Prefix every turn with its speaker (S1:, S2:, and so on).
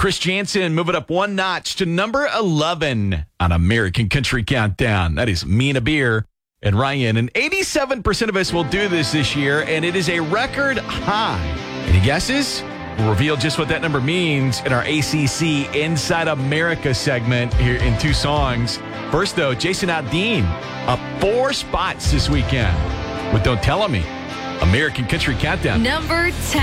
S1: Chris Jansen moving up one notch to number 11 on American Country Countdown. That is Mina Beer and Ryan. And 87% of us will do this year, and it is a record high. Any guesses? We'll reveal just what that number means in our ACC Inside America segment here in 2 songs. First, though, Jason Aldean up 4 spots this weekend with Don't Tell Me. American Country Countdown.
S2: Number 10.